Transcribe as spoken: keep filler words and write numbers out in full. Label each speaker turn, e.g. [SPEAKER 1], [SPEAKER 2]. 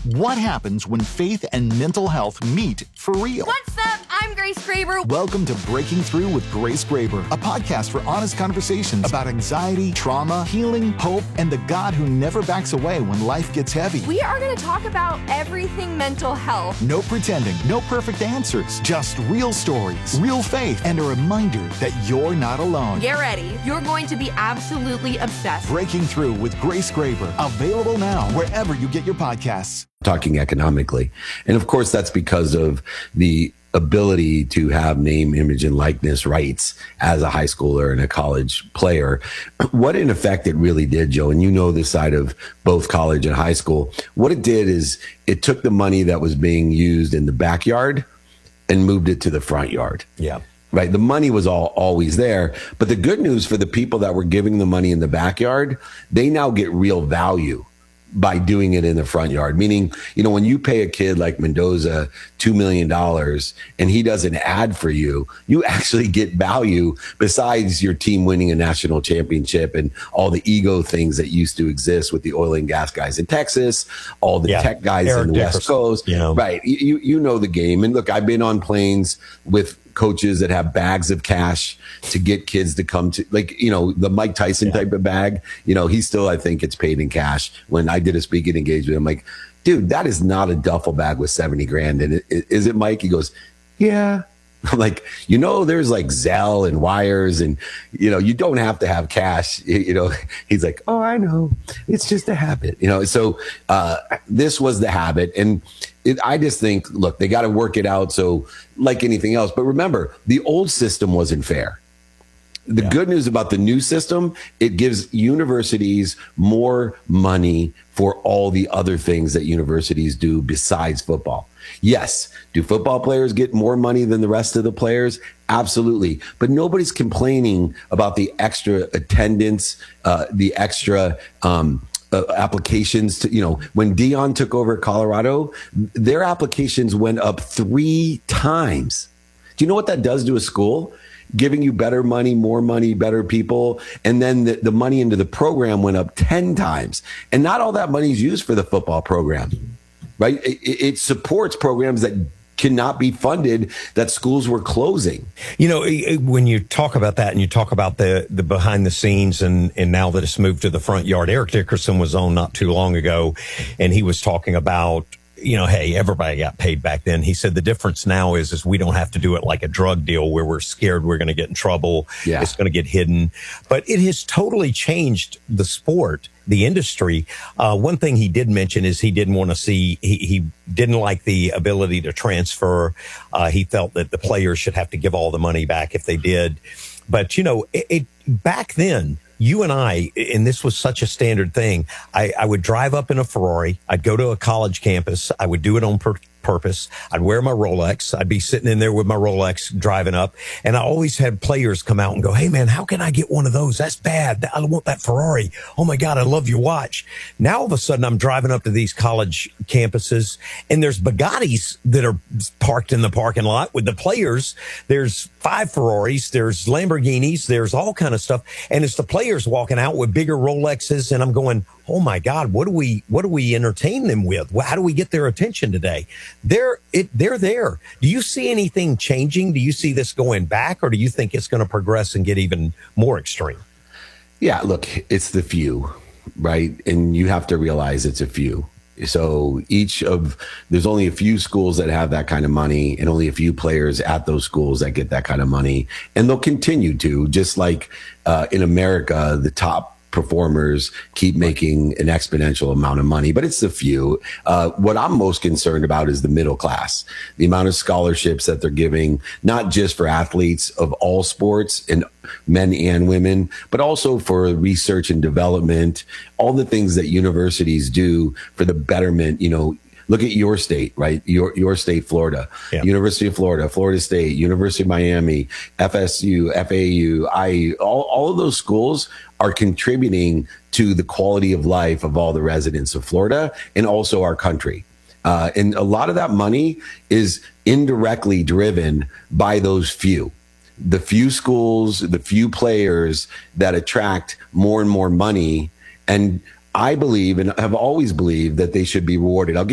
[SPEAKER 1] What happens when faith and mental health meet for real?
[SPEAKER 2] What's up? I'm Grace Graber.
[SPEAKER 1] Welcome to Breaking Through with Grace Graber, a podcast for honest conversations about anxiety, trauma, healing, hope, and the God who never backs away when life gets heavy.
[SPEAKER 2] We are going to talk about everything mental health.
[SPEAKER 1] No pretending, no perfect answers, just real stories, real faith, and a reminder that you're not alone.
[SPEAKER 2] Get ready. You're going to be absolutely obsessed.
[SPEAKER 1] Breaking Through with Grace Graber, available now wherever you get your podcasts.
[SPEAKER 3] Talking economically. And of course, that's because of the ability to have name, image, and likeness rights as a high schooler and a college player. What in effect it really did, Joe, and you know this side of both college and high school, what it did is it took the money that was being used in the backyard and moved it to the front yard.
[SPEAKER 4] Yeah.
[SPEAKER 3] Right. The money was all always there. But the good news for the people that were giving the money in the backyard, they now get real value by doing it in the front yard. Meaning, you know, when you pay a kid like Mendoza two million dollars and he does an ad for you, you actually get value besides your team winning a national championship and all the ego things that used to exist with the oil and gas guys in Texas, all the
[SPEAKER 4] yeah.
[SPEAKER 3] tech guys
[SPEAKER 4] Eric
[SPEAKER 3] in the
[SPEAKER 4] Dickerson,
[SPEAKER 3] West Coast.
[SPEAKER 4] You know.
[SPEAKER 3] Right. You, you know the game. And look, I've been on planes with coaches that have bags of cash to get kids to come to, like, you know, the Mike Tyson yeah. type of bag. You know, he still, I think, gets paid in cash. When I did a speaking engagement, I'm like, dude, that is not a duffel bag with seventy grand in it. Is it, Mike? He goes, yeah. I'm like, you know, there's like Zelle and wires and, you know, you don't have to have cash. You know, he's like, oh, I know. It's just a habit, you know. So uh, this was the habit. And it, I just think, look, they got to work it out. So like anything else. But remember, the old system wasn't fair. The yeah. good news about the new system, it gives universities more money for all the other things that universities do besides football. Yes. Do football players get more money than the rest of the players? Absolutely. But nobody's complaining about the extra attendance, uh, the extra um, uh, applications. To, you know, when Deion took over Colorado, their applications went up three times. Do you know what that does to a school? Giving you better money, more money, better people. And then the, the money into the program went up ten times. And not all that money is used for the football program, right? It, it supports programs that cannot be funded, that schools were closing.
[SPEAKER 4] You know, when you talk about that and you talk about the, the behind the scenes and, and now that it's moved to the front yard, Eric Dickerson was on not too long ago, and he was talking about, you know, hey, everybody got paid back then. He said the difference now is, is we don't have to do it like a drug deal where we're scared we're going to get in trouble. Yeah. It's going to get hidden. But it has totally changed the sport, the industry. Uh, one thing he did mention is he didn't want to see, he, he didn't like the ability to transfer. Uh, he felt that the players should have to give all the money back if they did. But, you know, it, it back then, you and I, and this was such a standard thing, I, I would drive up in a Ferrari. I'd go to a college campus. I would do it on pur- purpose. I'd wear my Rolex. I'd be sitting in there with my Rolex driving up. And I always had players come out and go, hey, man, how can I get one of those? That's bad. I want that Ferrari. Oh, my God, I love your watch. Now, all of a sudden, I'm driving up to these college campuses, and there's Bugattis that are parked in the parking lot with the players. There's five Ferraris. There's Lamborghinis. There's all kind of stuff. And it's the players walking out with bigger Rolexes, and I'm going, oh my God, what do we, what do we entertain them with? How do we get their attention today? They're, it, they're there. Do you see anything changing? Do you see this going back, or do you think it's going to progress and get even more extreme?
[SPEAKER 3] Yeah, look, it's the few, right? And you have to realize it's a few. So each of, there's only a few schools that have that kind of money, and only a few players at those schools that get that kind of money. And they'll continue to, just like uh, in America, the top performers keep making an exponential amount of money, but it's the few. Uh, what I'm most concerned about is the middle class, the amount of scholarships that they're giving, not just for athletes of all sports and men and women, but also for research and development, all the things that universities do for the betterment. You know, look at your state, right? Your your state, Florida, yeah. University of Florida, Florida State, University of Miami, F S U, F A U, I U, all, all of those schools are contributing to the quality of life of all the residents of Florida and also our country. Uh, and a lot of that money is indirectly driven by those few. The few schools, the few players that attract more and more money. And I believe and have always believed that they should be rewarded. I'll give